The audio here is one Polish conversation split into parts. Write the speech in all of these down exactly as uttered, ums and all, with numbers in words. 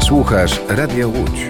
Słuchasz Radio Łódź.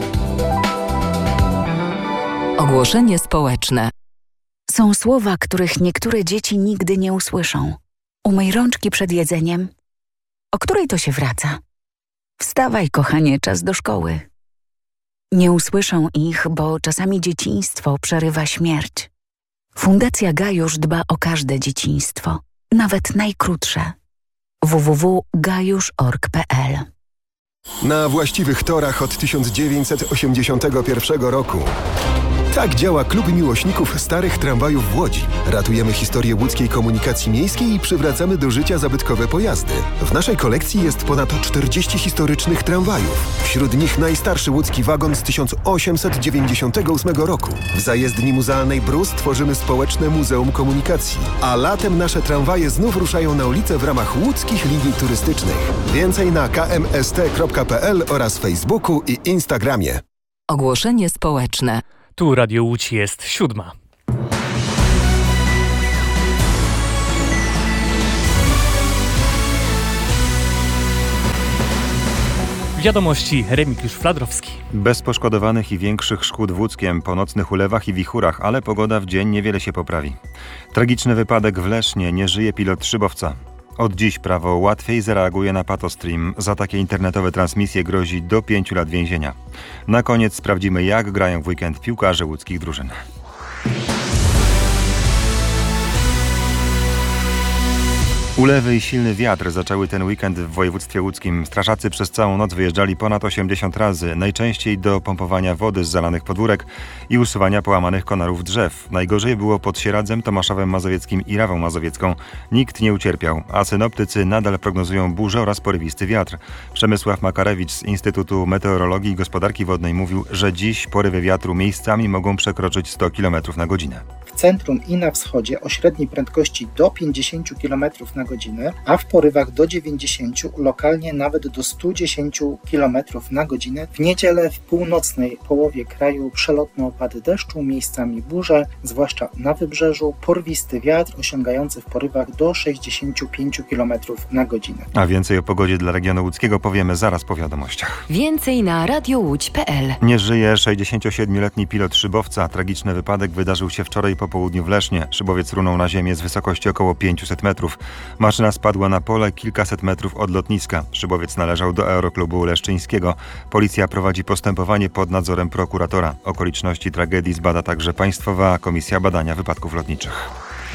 Ogłoszenie społeczne. Są słowa, których niektóre dzieci nigdy nie usłyszą. Umyj rączki przed jedzeniem. O której to się wraca? Wstawaj, kochanie, czas do szkoły. Nie usłyszą ich, bo czasami dzieciństwo przerywa śmierć. Fundacja Gajusz dba o każde dzieciństwo, nawet najkrótsze. w w w kropka gajusz kropka org kropka p l. Na właściwych torach od tysiąc dziewięćset osiemdziesiątego pierwszego roku. Tak działa Klub Miłośników Starych Tramwajów w Łodzi. Ratujemy historię łódzkiej komunikacji miejskiej i przywracamy do życia zabytkowe pojazdy. W naszej kolekcji jest ponad czterdzieści historycznych tramwajów. Wśród nich najstarszy łódzki wagon z tysiąc osiemset dziewięćdziesiątego ósmego roku. W zajezdni muzealnej Brus tworzymy społeczne Muzeum Komunikacji. A latem nasze tramwaje znów ruszają na ulicę w ramach łódzkich linii turystycznych. Więcej na k m s t kropka p l oraz Facebooku i Instagramie. Ogłoszenie społeczne. Tu Radio Łódź jest siódma. Wiadomości Remigiusz Fladrowski. Bez poszkodowanych i większych szkód w Łódzkiem po nocnych ulewach i wichurach, ale pogoda w dzień niewiele się poprawi. Tragiczny wypadek w Lesznie, nie żyje pilot szybowca. Od dziś prawo łatwiej zareaguje na patostream. Za takie internetowe transmisje grozi do pięciu lat więzienia. Na koniec sprawdzimy, jak grają w weekend piłkarze łódzkich drużyn. Ulewy i silny wiatr zaczęły ten weekend w województwie łódzkim. Strażacy przez całą noc wyjeżdżali ponad osiemdziesiąt razy, najczęściej do pompowania wody z zalanych podwórek i usuwania połamanych konarów drzew. Najgorzej było pod Sieradzem, Tomaszowem Mazowieckim i Rawą Mazowiecką. Nikt nie ucierpiał, a synoptycy nadal prognozują burzę oraz porywisty wiatr. Przemysław Makarewicz z Instytutu Meteorologii i Gospodarki Wodnej mówił, że dziś porywy wiatru miejscami mogą przekroczyć sto kilometrów na godzinę. W centrum i na wschodzie o średniej prędkości do pięćdziesiąt kilometrów na godzinę, a w porywach do dziewięćdziesiąt, lokalnie nawet do stu dziesięciu kilometrów na godzinę. W niedzielę w północnej połowie kraju przelotne opady deszczu, miejscami burze, zwłaszcza na wybrzeżu, porwisty wiatr osiągający w porywach do sześćdziesięciu pięciu kilometrów na godzinę. A więcej o pogodzie dla regionu łódzkiego powiemy zaraz po wiadomościach. Więcej na radio łódź kropka p l. Nie żyje sześćdziesięciosiedmioletni pilot szybowca. Tragiczny wypadek wydarzył się wczoraj po południu w Lesznie. Szybowiec runął na ziemię z wysokości około pięciuset metrów. Maszyna spadła na pole kilkaset metrów od lotniska. Szybowiec należał do Aeroklubu Leszczyńskiego. Policja prowadzi postępowanie pod nadzorem prokuratora. Okoliczności tragedii zbada także Państwowa Komisja Badania Wypadków Lotniczych.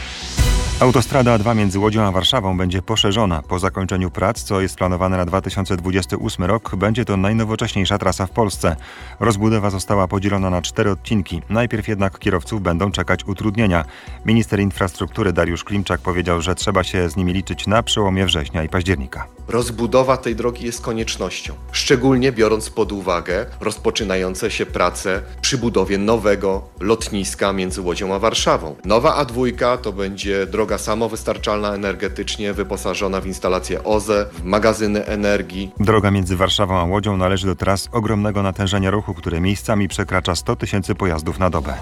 Autostrada A dwa między Łodzią a Warszawą będzie poszerzona. Po zakończeniu prac, co jest planowane na dwa tysiące dwudziesty ósmy rok, będzie to najnowocześniejsza trasa w Polsce. Rozbudowa została podzielona na cztery odcinki. Najpierw jednak kierowców będą czekać utrudnienia. Minister infrastruktury Dariusz Klimczak powiedział, że trzeba się z nimi liczyć na przełomie września i października. Rozbudowa tej drogi jest koniecznością, szczególnie biorąc pod uwagę rozpoczynające się prace przy budowie nowego lotniska między Łodzią a Warszawą. Nowa A dwa to będzie droga samowystarczalna energetycznie, wyposażona w instalacje O Z E, w magazyny energii. Droga między Warszawą a Łodzią należy do tras ogromnego natężenia ruchu, które miejscami przekracza sto tysięcy pojazdów na dobę.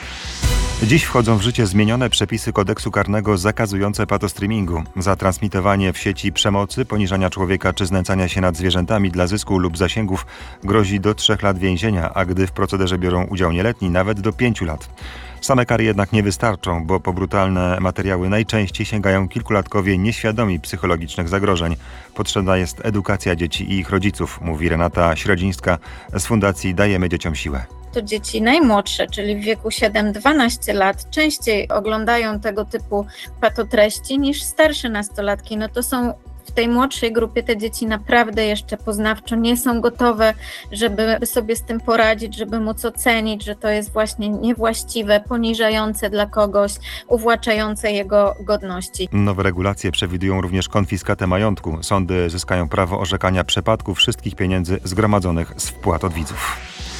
Dziś wchodzą w życie zmienione przepisy kodeksu karnego zakazujące patostreamingu. Za transmitowanie w sieci przemocy, poniżania człowieka czy znęcania się nad zwierzętami dla zysku lub zasięgów grozi do trzech lat więzienia, a gdy w procederze biorą udział nieletni, nawet do pięciu lat. Same kary jednak nie wystarczą, bo po brutalne materiały najczęściej sięgają kilkulatkowie nieświadomi psychologicznych zagrożeń. Potrzebna jest edukacja dzieci i ich rodziców, mówi Renata Środzińska z Fundacji Dajemy Dzieciom Siłę. To dzieci najmłodsze, czyli w wieku siedem do dwunastu lat, częściej oglądają tego typu patotreści niż starsze nastolatki. No to są w tej młodszej grupie te dzieci naprawdę jeszcze poznawczo nie są gotowe, żeby sobie z tym poradzić, żeby móc ocenić, że to jest właśnie niewłaściwe, poniżające dla kogoś, uwłaczające jego godności. Nowe regulacje przewidują również konfiskatę majątku. Sądy zyskają prawo orzekania przepadku wszystkich pieniędzy zgromadzonych z wpłat od widzów.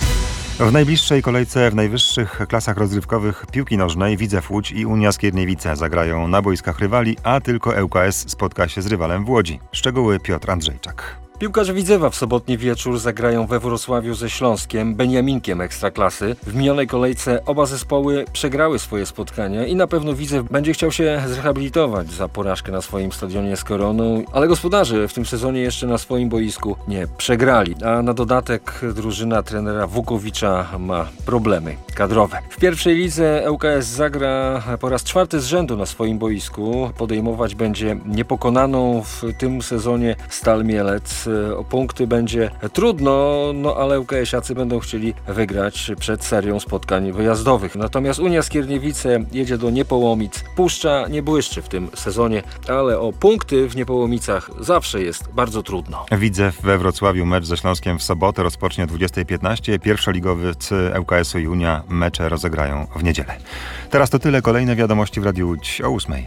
W najbliższej kolejce w najwyższych klasach rozgrywkowych piłki nożnej Widzew Łódź i Unia Skierniewice zagrają na boiskach rywali, a tylko ŁKS spotka się z rywalem w Łodzi. Szczegóły Piotr Andrzejczak. Piłkarze Widzewa w sobotni wieczór zagrają we Wrocławiu ze Śląskiem, Beniaminkiem Ekstraklasy. W minionej kolejce oba zespoły przegrały swoje spotkania i na pewno Widzew będzie chciał się zrehabilitować za porażkę na swoim stadionie z Koroną, ale gospodarze w tym sezonie jeszcze na swoim boisku nie przegrali, a na dodatek drużyna trenera Wukowicza ma problemy kadrowe. W pierwszej lidze ŁKS zagra po raz czwarty z rzędu na swoim boisku. Podejmować będzie niepokonaną w tym sezonie Stal Mielec. O punkty będzie trudno, no ale ŁKS-iacy będą chcieli wygrać przed serią spotkań wyjazdowych. Natomiast Unia Skierniewice jedzie do Niepołomic. Puszcza nie błyszczy w tym sezonie, ale o punkty w Niepołomicach zawsze jest bardzo trudno. Widzew we Wrocławiu mecz ze Śląskiem w sobotę rozpocznie o dwudziesta piętnaście. Pierwszoligowycy ŁKS-u i Unia mecze rozegrają w niedzielę. Teraz to tyle. Kolejne wiadomości w Radiu Łódź o ósmej.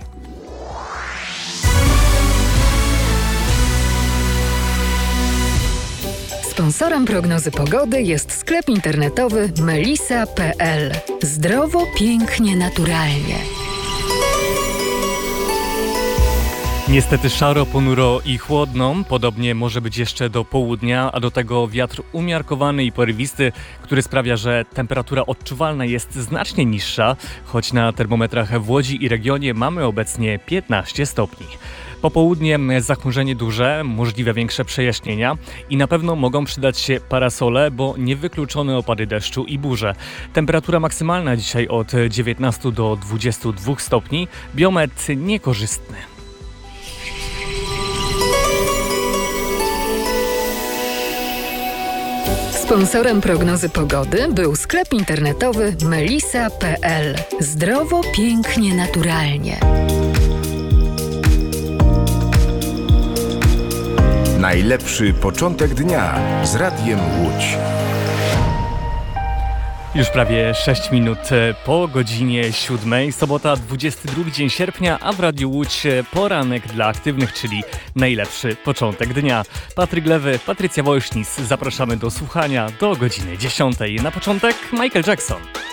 Sponsorem prognozy pogody jest sklep internetowy melisa kropka pe el. Zdrowo, pięknie, naturalnie. Niestety szaro, ponuro i chłodno. Podobnie może być jeszcze do południa, a do tego wiatr umiarkowany i porywisty, który sprawia, że temperatura odczuwalna jest znacznie niższa, choć na termometrach w Łodzi i regionie mamy obecnie piętnaście stopni. Popołudnie zachmurzenie duże, możliwe większe przejaśnienia i na pewno mogą przydać się parasole, bo niewykluczone opady deszczu i burze. Temperatura maksymalna dzisiaj od dziewiętnastu do dwudziestu dwóch stopni, biometr niekorzystny. Sponsorem prognozy pogody był sklep internetowy melisa kropka pe el. Zdrowo, pięknie, naturalnie. Najlepszy początek dnia z Radiem Łódź. Już prawie sześć minut po godzinie siódmej. Sobota, dwudziesty drugi dzień sierpnia, a w Radiu Łódź poranek dla aktywnych, czyli najlepszy początek dnia. Patryk Lewy, Patrycja Wolsznis. Zapraszamy do słuchania do godziny dziesiątej. Na początek Michael Jackson.